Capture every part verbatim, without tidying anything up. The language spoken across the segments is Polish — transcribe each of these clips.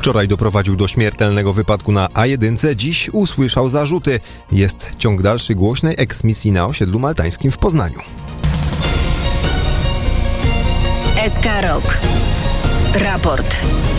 Wczoraj doprowadził do śmiertelnego wypadku na A jeden, dziś usłyszał zarzuty. Jest ciąg dalszy głośnej eksmisji na osiedlu maltańskim w Poznaniu. S K Rok. Raport.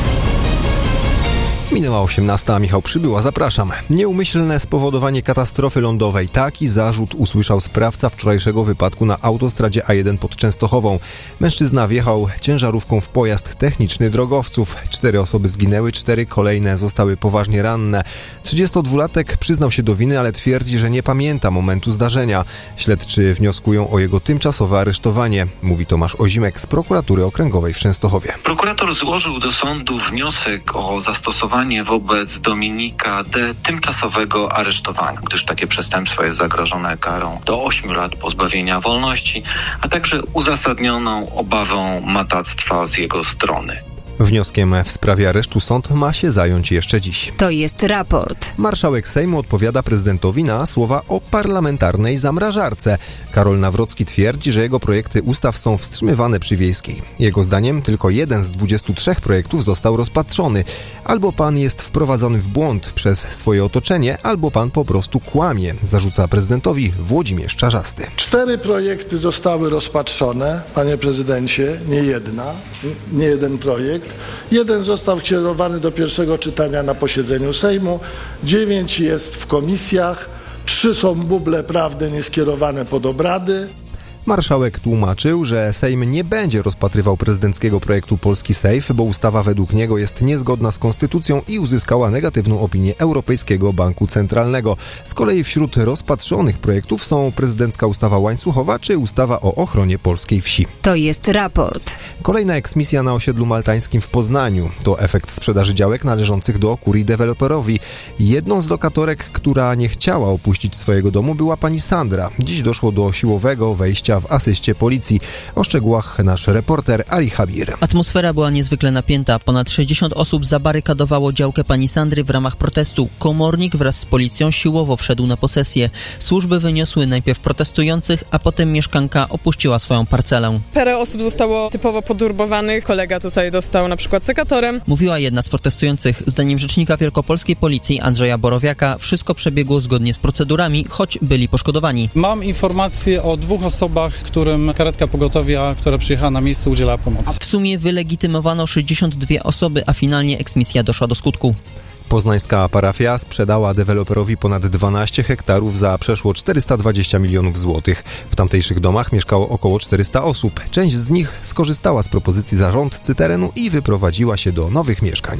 Minęła osiemnasta, Michał Przybyła, zapraszam. Nieumyślne spowodowanie katastrofy lądowej. Taki zarzut usłyszał sprawca wczorajszego wypadku na autostradzie A jeden pod Częstochową. Mężczyzna wjechał ciężarówką w pojazd techniczny drogowców. Cztery osoby zginęły, cztery kolejne zostały poważnie ranne. trzydziestodwulatek przyznał się do winy, ale twierdzi, że nie pamięta momentu zdarzenia. Śledczy wnioskują o jego tymczasowe aresztowanie, mówi Tomasz Ozimek z prokuratury okręgowej w Częstochowie. Prokurator złożył do sądu wniosek o zastosowanie wobec Dominika D. tymczasowego aresztowania, gdyż takie przestępstwo jest zagrożone karą do ośmiu lat pozbawienia wolności, a także uzasadnioną obawą matactwa z jego strony. Wnioskiem w sprawie aresztu sąd ma się zająć jeszcze dziś. To jest raport. Marszałek Sejmu odpowiada prezydentowi na słowa o parlamentarnej zamrażarce. Karol Nawrocki twierdzi, że jego projekty ustaw są wstrzymywane przy Wiejskiej. Jego zdaniem tylko jeden z dwudziestu trzech projektów został rozpatrzony. Albo pan jest wprowadzony w błąd przez swoje otoczenie, albo pan po prostu kłamie, zarzuca prezydentowi Włodzimierz Czarzasty. Cztery projekty zostały rozpatrzone, panie prezydencie, nie jedna, nie jeden projekt. Jeden został kierowany do pierwszego czytania na posiedzeniu Sejmu, dziewięć jest w komisjach, trzy są buble prawne nieskierowane pod obrady. Marszałek tłumaczył, że Sejm nie będzie rozpatrywał prezydenckiego projektu Polski Safe, bo ustawa według niego jest niezgodna z konstytucją i uzyskała negatywną opinię Europejskiego Banku Centralnego. Z kolei wśród rozpatrzonych projektów są prezydencka ustawa łańcuchowa czy ustawa o ochronie polskiej wsi. To jest raport. Kolejna eksmisja na osiedlu maltańskim w Poznaniu. To efekt sprzedaży działek należących do kurii deweloperowi. Jedną z lokatorek, która nie chciała opuścić swojego domu, była pani Sandra. Dziś doszło do siłowego wejścia w asyście policji. O szczegółach nasz reporter Ali Habir. Atmosfera była niezwykle napięta. Ponad sześćdziesiąt osób zabarykadowało działkę pani Sandry w ramach protestu. Komornik wraz z policją siłowo wszedł na posesję. Służby wyniosły najpierw protestujących, a potem mieszkanka opuściła swoją parcelę. Parę osób zostało typowo podurbowanych. Kolega tutaj dostał na przykład sekatorem. Mówiła jedna z protestujących. Zdaniem rzecznika wielkopolskiej policji Andrzeja Borowiaka wszystko przebiegło zgodnie z procedurami, choć byli poszkodowani. Mam informacje o dwóch osobach, którym karetka pogotowia, która przyjechała na miejsce, udzielała pomocy. W sumie wylegitymowano sześćdziesiąt dwie osoby, a finalnie eksmisja doszła do skutku. Poznańska parafia sprzedała deweloperowi ponad dwanaście hektarów za przeszło czterysta dwadzieścia milionów złotych. W tamtejszych domach mieszkało około czterysta osób. Część z nich skorzystała z propozycji zarządcy terenu i wyprowadziła się do nowych mieszkań.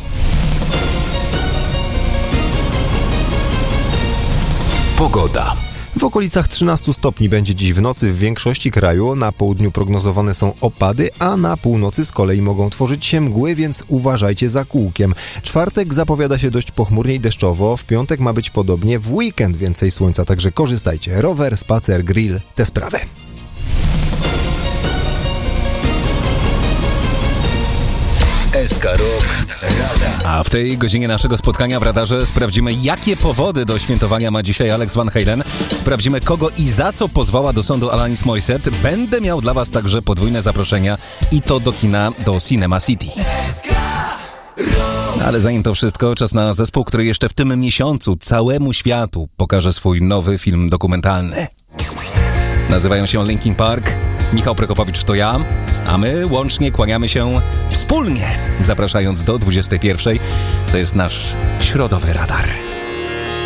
Pogoda. W okolicach trzynastu stopni będzie dziś w nocy w większości kraju. Na południu prognozowane są opady, a na północy z kolei mogą tworzyć się mgły, więc uważajcie za kółkiem. Czwartek zapowiada się dość pochmurnie i deszczowo. W piątek ma być podobnie. W weekend więcej słońca, także korzystajcie. Rower, spacer, grill, te sprawy. S K Rok Radar. A w tej godzinie naszego spotkania w radarze sprawdzimy, jakie powody do świętowania ma dzisiaj Alex Van Halen. Sprawdzimy, kogo i za co pozwała do sądu Alanis Morissette. Będę miał dla was także podwójne zaproszenia i to do kina, do Cinema City. Ale zanim to wszystko, czas na zespół, który jeszcze w tym miesiącu całemu światu pokaże swój nowy film dokumentalny. Nazywają się Linkin Park. Michał Prokopowicz to ja, a my łącznie kłaniamy się wspólnie, zapraszając do dwudziestej pierwszej. To jest nasz środowy radar.